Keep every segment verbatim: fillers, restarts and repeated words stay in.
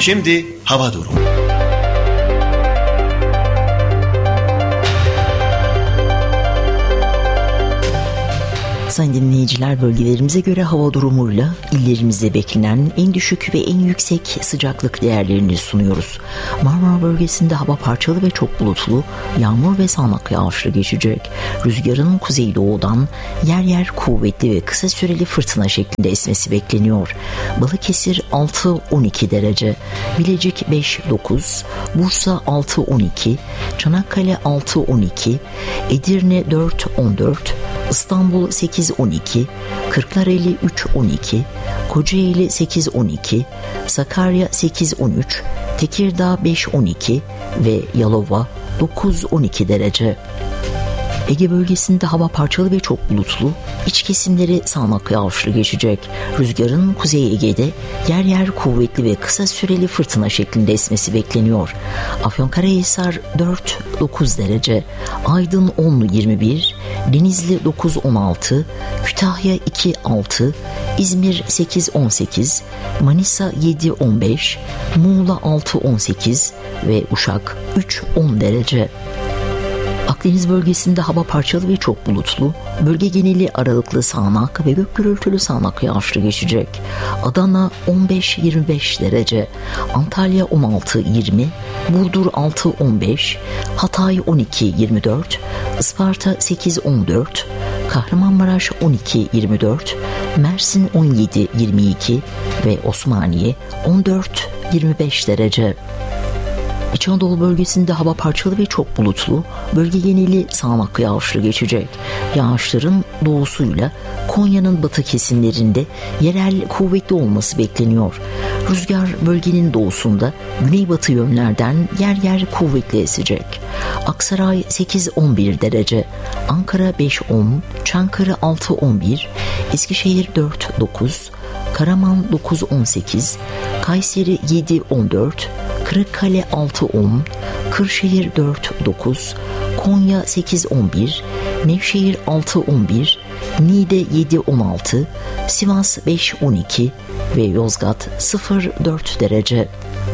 Şimdi hava durumu. Sayın dinleyiciler, bölgelerimize göre hava durumuyla illerimizde beklenen en düşük ve en yüksek sıcaklık değerlerini sunuyoruz. Marmara bölgesinde hava parçalı ve çok bulutlu, yağmur ve sağanak yağışlı geçecek. Rüzgarın kuzeydoğudan yer yer kuvvetli ve kısa süreli fırtına şeklinde esmesi bekleniyor. Balıkesir altı on iki derece, Bilecik beş dokuz, Bursa altı on iki, Çanakkale altı on iki, Edirne dört on dört, İstanbul sekiz on iki, Kırklareli üç on iki, Kocaeli sekiz on iki, Sakarya sekiz on üç, Tekirdağ beş on iki ve Yalova dokuz on iki derece. Ege bölgesinde hava parçalı ve çok bulutlu, iç kesimleri sağanak yağışlı geçecek. Rüzgarın Kuzey Ege'de yer yer kuvvetli ve kısa süreli fırtına şeklinde esmesi bekleniyor. Afyonkarahisar dört dokuz derece, Aydın on yirmi bir, Denizli dokuz on altı, Kütahya iki altı, İzmir sekiz on sekiz, Manisa yedi on beş, Muğla altı on sekiz ve Uşak üç on derece. Akdeniz bölgesinde hava parçalı ve çok bulutlu, bölge geneli aralıklı sağanak ve gök gürültülü sağanak yağışlı geçecek. Adana on beş yirmi beş derece, Antalya on altı yirmi, Burdur altı on beş, Hatay on iki yirmi dört, Isparta sekiz on dört, Kahramanmaraş on iki yirmi dört, Mersin on yedi yirmi iki ve Osmaniye on dört yirmi beş derece. İç Anadolu bölgesinde hava parçalı ve çok bulutlu, bölge geneli sağanak yağışlı geçecek. Yağışların doğusuyla Konya'nın batı kesimlerinde yerel kuvvetli olması bekleniyor. Rüzgar bölgenin doğusunda güneybatı yönlerden yer yer kuvvetli esecek. Aksaray sekiz on bir derece, Ankara beş on, Çankırı altı on bir, Eskişehir dört dokuz, Karaman dokuz on sekiz, Kayseri yedi on dört, Kırıkkale altı on, Kırşehir dört dokuz, Konya sekiz on bir, Nevşehir altı on bir, Niğde yedi on altı, Sivas beş on iki ve Yozgat sıfır dört derece.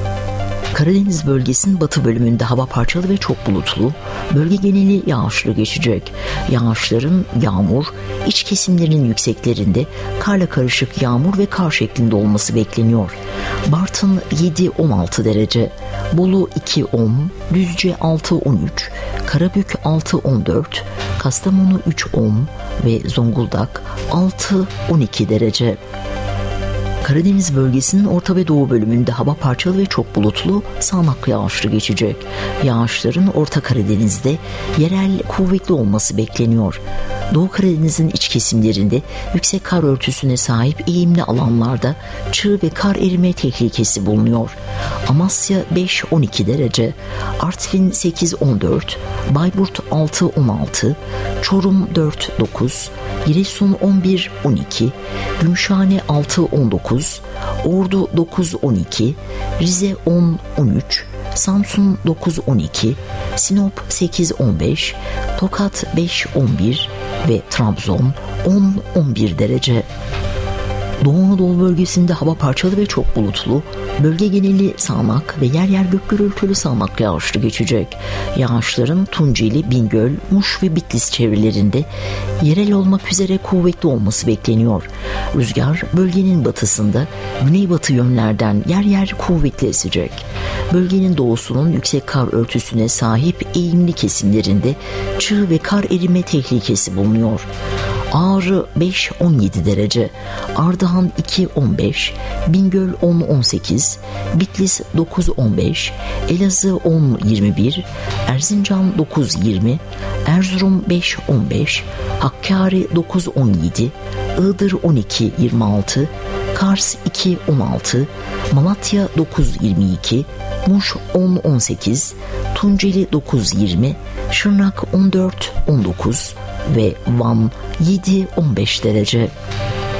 Karadeniz bölgesinin batı bölümünde hava parçalı ve çok bulutlu, bölge geneli yağışlı geçecek. Yağışların yağmur, iç kesimlerinin yükseklerinde karla karışık yağmur ve kar şeklinde olması bekleniyor. Bartın yedi on altı derece, Bolu iki on, Düzce altı on üç, Karabük altı on dört, Kastamonu üç on ve Zonguldak altı on iki derece. Karadeniz bölgesinin orta ve doğu bölümünde hava parçalı ve çok bulutlu, sağanak yağışlı geçecek. Yağışların Orta Karadeniz'de yerel kuvvetli olması bekleniyor. Doğu Karadeniz'in iç kesimlerinde yüksek kar örtüsüne sahip eğimli alanlarda çığ ve kar erime tehlikesi bulunuyor. Amasya beş on iki derece, Artvin sekiz on dört, Bayburt altı on altı, Çorum dört dokuz, Giresun on bir on iki, Gümüşhane altı on dokuz, Ordu dokuz on iki, Rize on on üç, Samsun dokuz on iki, Sinop sekiz on beş, Tokat beş on bir ve Trabzon on on bir derece. Doğu Anadolu bölgesinde hava parçalı ve çok bulutlu, bölge geneli sağanak ve yer yer gök gürültülü sağanak yağışlı geçecek. Yağışların Tunceli, Bingöl, Muş ve Bitlis çevrelerinde yerel olmak üzere kuvvetli olması bekleniyor. Rüzgar bölgenin batısında güneybatı yönlerden yer yer kuvvetli esecek. Bölgenin doğusunun yüksek kar örtüsüne sahip eğimli kesimlerinde çığ ve kar erime tehlikesi bulunuyor. Ağrı beş on yedi derece, Ardahan iki on beş, Bingöl on on sekiz, Bitlis dokuz on beş, Elazığ on yirmi bir, Erzincan dokuz yirmi, Erzurum beş on beş, Hakkari dokuz on yedi, Iğdır on iki yirmi altı, Kars iki on altı, Malatya dokuz yirmi iki, Muş on on sekiz, Tunceli dokuz yirmi, Şırnak on dört on dokuz ve Van yedi on beş derece.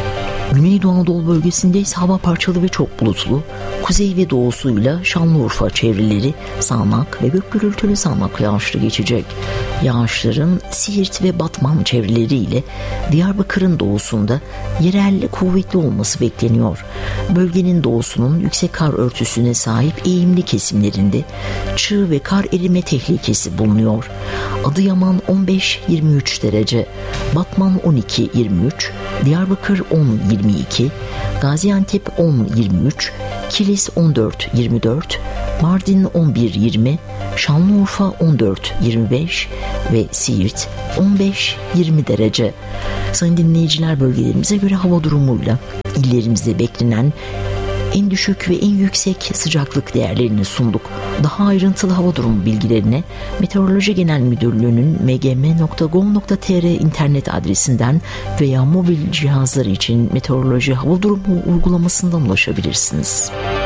Güneydoğu Anadolu bölgesinde ise hava parçalı ve çok bulutlu. Kuzey ve doğusuyla Şanlıurfa çevreleri sağanak ve gök gürültülü sağanak yağışlı geçecek. Yağışların Siirt ve Batman çevreleriyle Diyarbakır'ın doğusunda yerel kuvvetli olması bekleniyor. Bölgenin doğusunun yüksek kar örtüsüne sahip eğimli kesimlerinde çığ ve kar erime tehlikesi bulunuyor. Adıyaman on beş yirmi üç derece, Batman on iki yirmi üç, Diyarbakır on yirmi iki, Gaziantep on yirmi üç, Kilis on dört yirmi dört, Mardin on bir yirmi, Şanlıurfa on dört yirmi beş ve Siirt on beş yirmi derece. Sayın dinleyiciler, bölgelerimize göre hava durumuyla illerimizde beklenen en düşük ve en yüksek sıcaklık değerlerini sunduk. Daha ayrıntılı hava durumu bilgilerine Meteoroloji Genel Müdürlüğü'nün m g m nokta gov nokta t r internet adresinden veya mobil cihazlar için meteoroloji hava durumu uygulamasından ulaşabilirsiniz.